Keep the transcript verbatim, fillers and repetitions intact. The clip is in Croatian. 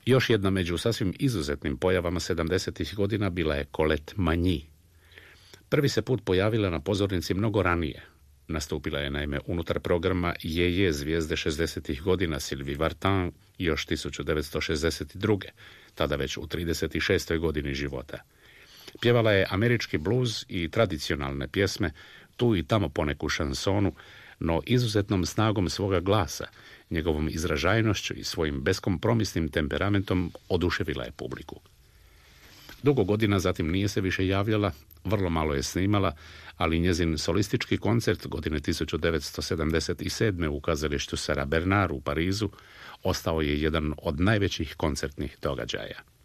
Još jedna među sasvim izuzetnim pojavama sedamdesetih godina bila je Colette Magny. Prvi se put pojavila na pozornici mnogo ranije. Nastupila je naime unutar programa Je je zvijezde šezdesetih godina Sylvie Vartan još tisuću devetsto šezdeset druge, tada već u trideset šestoj godini života. Pjevala je američki bluz i tradicionalne pjesme, tu i tamo poneku šansonu, no izuzetnom snagom svoga glasa, njegovom izražajnošću i svojim beskompromisnim temperamentom oduševila je publiku. Dugo godina zatim nije se više javljala, vrlo malo je snimala, ali njezin solistički koncert godine tisuću devetsto sedamdeset sedme u kazalištu Sarah Bernard u Parizu ostao je jedan od najvećih koncertnih događaja.